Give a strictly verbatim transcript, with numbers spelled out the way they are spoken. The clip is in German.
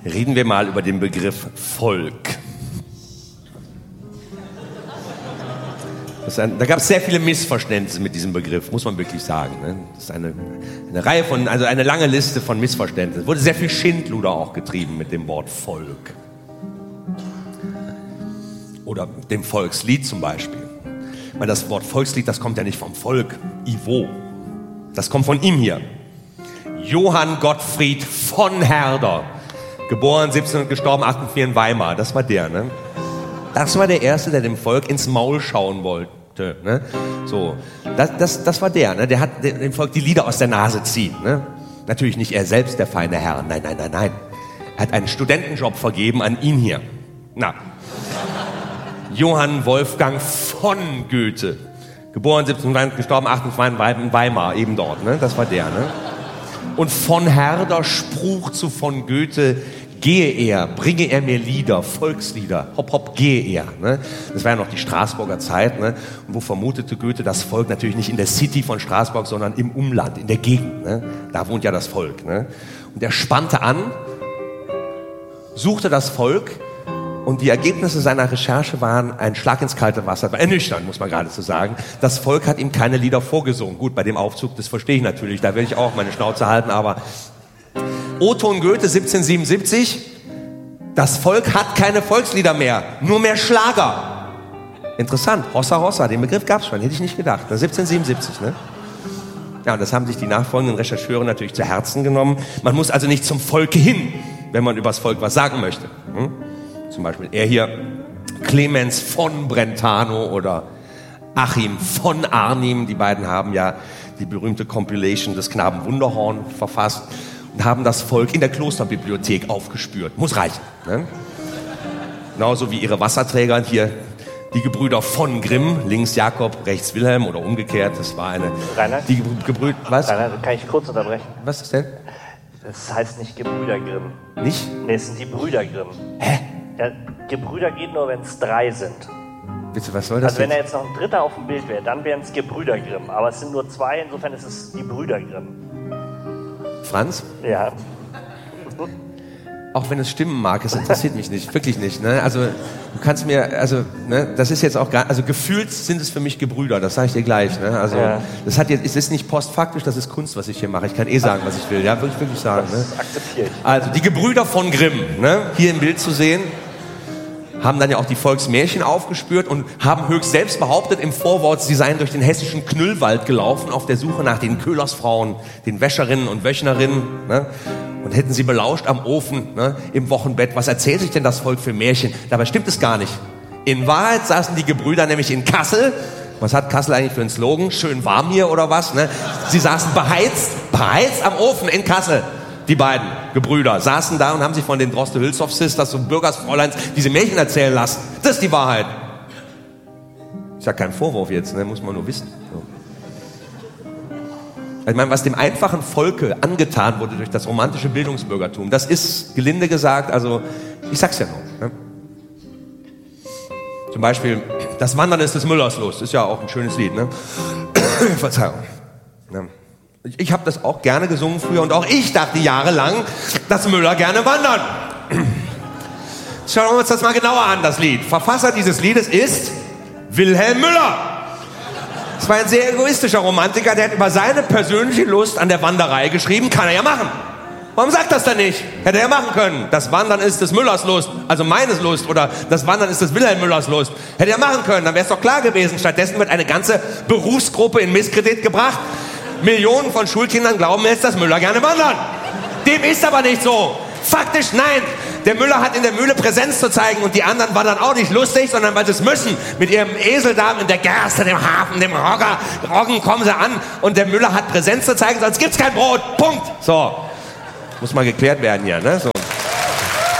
Reden wir mal über den Begriff Volk. Das ist ein, da gab es sehr viele Missverständnisse mit diesem Begriff, muss man wirklich sagen. Ne? Das ist eine, eine Reihe von, also eine lange Liste von Missverständnissen. Es wurde sehr viel Schindluder auch getrieben mit dem Wort Volk. Oder dem Volkslied zum Beispiel. Weil das Wort Volkslied, das kommt ja nicht vom Volk, Ivo. Das kommt von ihm hier. Johann Gottfried von Herder. Geboren siebzehn und gestorben achtundvierzig in Weimar. Das war der, ne? Das war der Erste, der dem Volk ins Maul schauen wollte, ne? So, das, das, das war der, ne? Der hat dem Volk die Lieder aus der Nase ziehen, ne? Natürlich nicht er selbst, der feine Herr. Nein, nein, nein, nein. Er hat einen Studentenjob vergeben an ihn hier. Na. Johann Wolfgang von Goethe. Geboren siebzehnhundert, gestorben achtundvierzig in Weimar, eben dort, ne? Das war der, ne? Und von Herder spruch zu von Goethe: Gehe er, bringe er mir Lieder, Volkslieder, hopp, hopp, gehe er. Ne? Das war ja noch die Straßburger Zeit, ne? Und wo vermutete Goethe das Volk natürlich nicht in der City von Straßburg, sondern im Umland, in der Gegend. Ne? Da wohnt ja das Volk. Ne? Und er spannte an, suchte das Volk, und die Ergebnisse seiner Recherche waren ein Schlag ins kalte Wasser, ernüchternd, muss man geradezu sagen. Das Volk hat ihm keine Lieder vorgesungen. Gut, bei dem Aufzug, das verstehe ich natürlich, da will ich auch meine Schnauze halten, aber O-Ton Goethe siebzehnhundertsiebenundsiebzig, das Volk hat keine Volkslieder mehr, nur mehr Schlager. Interessant, Hossa Hossa, den Begriff gab es schon, hätte ich nicht gedacht. siebzehnhundertsiebenundsiebzig, ne? Ja, und das haben sich die nachfolgenden Rechercheure natürlich zu Herzen genommen. Man muss also nicht zum Volke hin, wenn man über das Volk was sagen möchte. Hm? Zum Beispiel er hier, Clemens von Brentano oder Achim von Arnim. Die beiden haben ja die berühmte Compilation des Knaben Wunderhorn verfasst und haben das Volk in der Klosterbibliothek aufgespürt. Muss reichen. Ne? Genauso wie ihre Wasserträger hier, die Gebrüder von Grimm, links Jakob, rechts Wilhelm oder umgekehrt. Das war eine... Rainer? Die Gebrüder... Was? Rainer, kann ich kurz unterbrechen? Was ist das denn? Das heißt nicht Gebrüder Grimm. Nicht? Nee, es sind die Brüder Grimm. Hä? Ja, Gebrüder geht nur, wenn es drei sind. Bitte, was soll das Also wenn jetzt? er jetzt noch ein Dritter auf dem Bild wäre, dann wären es Gebrüder Grimm. Aber es sind nur zwei, insofern ist es die Brüder Grimm. Franz? Ja. Auch wenn es stimmen mag, es interessiert mich nicht, wirklich nicht. Ne? Also du kannst mir, also ne, das ist jetzt auch gar, also gefühlt sind es für mich Gebrüder, das sage ich dir gleich. Ne? Also ja. das hat jetzt, es ist nicht postfaktisch, das ist Kunst, was ich hier mache. Ich kann eh sagen, was ich will, ja, würde ich wirklich sagen. Das ne? akzeptiere ich. Also die Gebrüder von Grimm, ne? Hier im Bild zu sehen, haben dann ja auch die Volksmärchen aufgespürt und haben höchst selbst behauptet, im Vorwort, sie seien durch den hessischen Knüllwald gelaufen, auf der Suche nach den Köhlersfrauen, den Wäscherinnen und Wöchnerinnen, ne? Und hätten sie belauscht am Ofen, ne, im Wochenbett. Was erzählt sich denn das Volk für Märchen? Dabei stimmt es gar nicht. In Wahrheit saßen die Gebrüder nämlich in Kassel. Was hat Kassel eigentlich für einen Slogan? Schön warm hier oder was? Ne? Sie saßen beheizt, beheizt am Ofen in Kassel. Die beiden Gebrüder saßen da und haben sich von den Droste-Hülshoff-Sisters und Bürgersfräuleins diese Märchen erzählen lassen. Das ist die Wahrheit. Ist ja kein Vorwurf jetzt, ne? Muss man nur wissen. So. Ich meine, was dem einfachen Volke angetan wurde durch das romantische Bildungsbürgertum, das ist, gelinde gesagt, also, ich sag's ja noch. Ne? Zum Beispiel, das Wandern ist des Müllers Lust, ist ja auch ein schönes Lied, ne? Verzeihung. Ne? Ich, ich habe das auch gerne gesungen früher und auch ich dachte jahrelang, dass Müller gerne wandern. Schauen wir uns das mal genauer an, das Lied. Verfasser dieses Liedes ist Wilhelm Müller. Das war ein sehr egoistischer Romantiker, der hat über seine persönliche Lust an der Wanderei geschrieben. Kann er ja machen. Warum sagt das dann nicht? Hätte er ja machen können. Das Wandern ist des Müllers Lust, also meines Lust, oder das Wandern ist des Wilhelm Müllers Lust. Hätte er machen können, dann wäre es doch klar gewesen. Stattdessen wird eine ganze Berufsgruppe in Misskredit gebracht. Millionen von Schulkindern glauben jetzt, dass Müller gerne wandern. Dem ist aber nicht so. Faktisch nein. Der Müller hat in der Mühle Präsenz zu zeigen und die anderen waren dann auch nicht lustig, sondern weil sie es müssen. Mit ihrem Eseldarm in der Gerste, dem Hafen, dem Rogger, Roggen kommen sie an und der Müller hat Präsenz zu zeigen, sonst gibt's kein Brot. Punkt. So. Muss mal geklärt werden hier, ne? So.